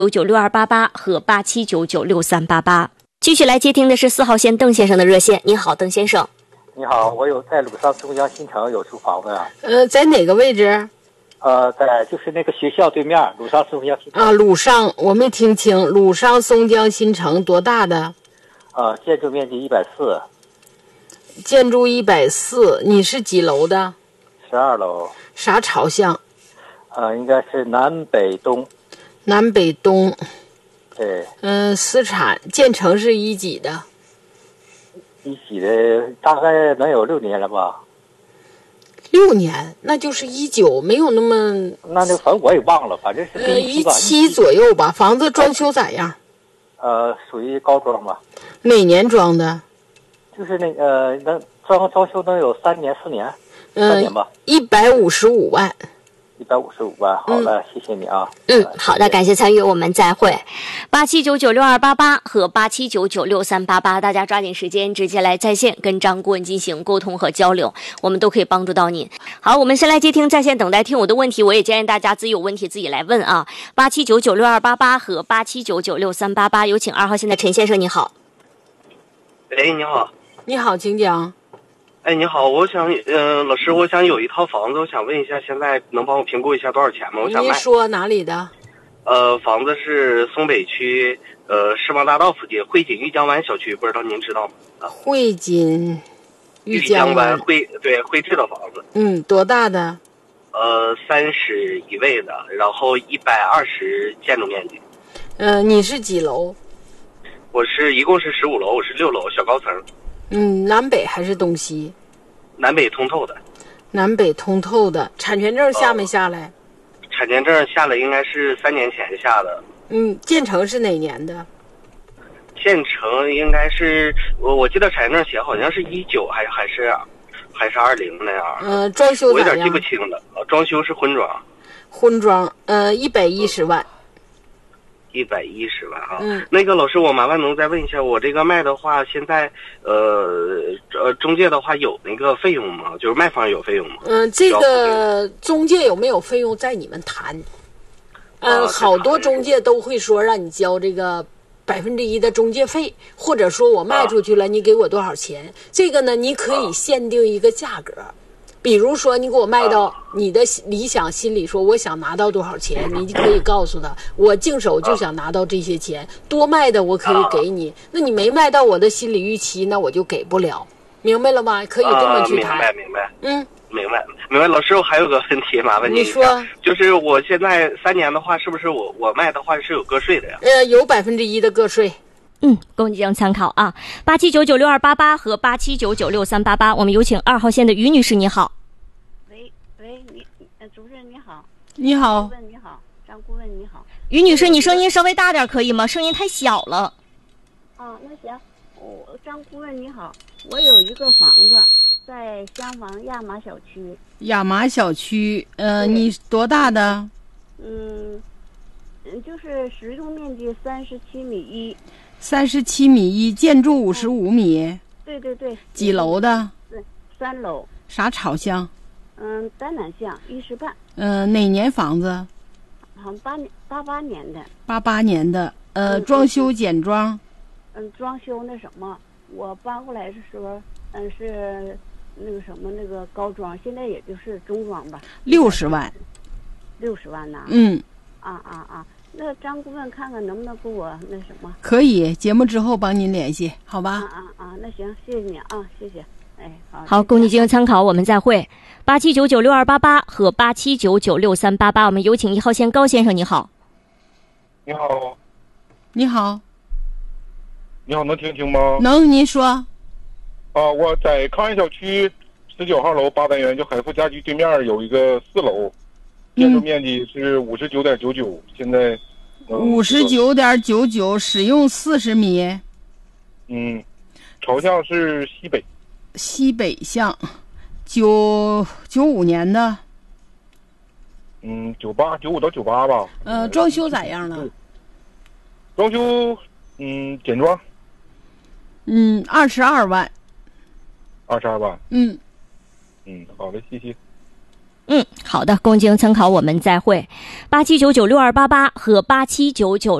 9962288和87996388。继续来接听的是4号线邓先生的热线。您好，邓先生。 你好，我有在鲁上中江新城有处房子啊。 在哪个位置？ 在就是那个学校对面，鲁上松江新城。 啊，鲁上，我没听清。鲁上松江新城多大的？ 建筑面积140。 建筑140，你是几楼的 ？12楼。 啥朝向？ 应该是南北东。 南北东。 对。 私产，建成是一几的 ？1几的，大概能有6年了吧。 6年，那就是19，没有那么。 那反正我也忘了，反正是 17左右吧。房子装修咋样？ 属于高装吧。 哪年装的？ 就是能装修能有3年4年，3年吧。 155万。 155万，好的，谢谢你啊。 好的，感谢参与，我们再会。87996288和87996388，大家抓紧时间直接来在线跟张顾问进行沟通和交流，我们都可以帮助到您。好，我们先来接听在线等待听友的问题，我也建议大家自己有问题自己来问啊。87996288和87996388，有请2号线的陈先生，你好。 哎，你好。 你好，请讲。 哎，你好，我想老师，我想有一套房子，我想问一下，现在能帮我评估一下多少钱吗？我想卖。 你说哪里的？ 房子是松北区世贸大道附近汇锦玉江湾小区，不知道您知道吗？ 汇锦玉江湾汇智的房子。 多大的 ？31卫的，然后120建筑面积。 你是几楼？ 我一共是15楼，我是6楼小高层。 南北还是东西？ 南北通透的。 南北通透的，产权证下没下来？ 产权证下来应该是3年前下的。 建成是哪年的？ 建成应该是我记得产权证写好像是19还是20那样。 装修咋样？ 我有点记不清了。装修是婚装。 婚装，110万。 110万啊。那个老师，我麻烦能再问一下，我这个卖的话，现在中介的话有那个费用吗？就是卖方有费用吗？ 这个中介有没有费用在你们谈。好多中介都会说让你交这个1%的中介费，或者说我卖出去了，你给我多少钱？这个呢，你可以限定一个价格。比如说你给我卖到你的理想心里，说我想拿到多少钱，你就可以告诉他，我净手就想拿到这些钱，多卖的我可以给你，那你没卖到我的心理预期，那我就给不了，明白了吗？可以这么去谈。 明白。老师，我还有个问题麻烦您一下。你说，就是我现在3年的话，是不是我卖的话是有个税的呀？ 有1%的个税。 供您参考啊。87996288和87996388，我们有请2号线的于女士，你好。 喂，主任你好。 你好。 顾问你好，张顾问你好。 于女士，你声音稍微大点可以吗？声音太小了。 那行，张顾问你好，我有一个房子在襄房亚马小区。 亚马小区，你多大的？ 就是实用面积37.1米。 37.1米，建筑55米。 对。 几楼的 ？3楼。 啥朝向？ 单南向，一室半。 哪年房子？ 好像88年的。 88年的。装修简装。 装修那什么，我搬过来的时候，是那个高装，现在也就是中装吧。 60万。 60万呐。那张顾问看看能不能给我那什么？ 可以，节目之后帮您联系，好吧？ 那行，谢谢你啊，谢谢。 好，供你进行参考，我们再会。87996288和87996388，我们有请1号线高先生，你好。 你好。 你好， 能听清吗？ 能，您说。 我在康安小区19号楼8单元，就海富家居对面有一个4楼。建筑面积是59.99，现在 59.99，使用40米。 朝向是西北向，95年的。 95到98吧。 装修咋样了？ 装修简装。 22万。 22万。 嗯， 好的，谢谢。 好的，供经参考，我们再会。87996288和8799。